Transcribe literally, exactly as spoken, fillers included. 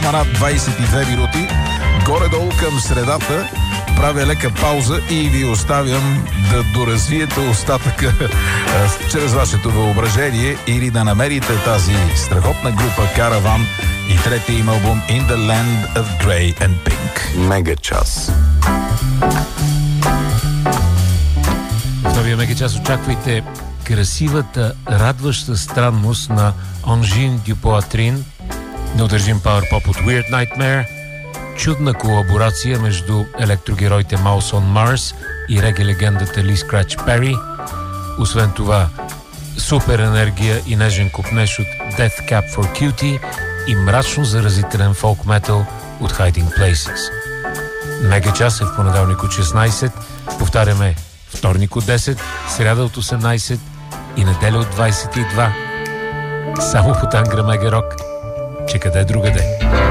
над двайсет и две минути. Горе-долу към средата правя лека пауза и ви оставям да доразвиете остатъка чрез вашето въображение или да намерите тази страхотна група Караван и третия им албум In the Land of Grey and Pink. Мега час. В новия мега час очаквайте красивата, радваща странност на Анжин Дюпоатрин, неудържим пауър-поп от Weird Nightmare, чудна колаборация между електрогероите Mouse on Mars и реге-легендата Ли Скрач Пери. Освен това, супер енергия и нежен купнеж от Death Cab for Cutie и мрачно заразителен фолк-метал от Hiding Places. Мега час е в понеделник от шестнайсет, повтаряме вторник от десет, сряда от осемнайсет и неделя от двайсет и два. Само по Тангра Мега Рок, че къде другаде.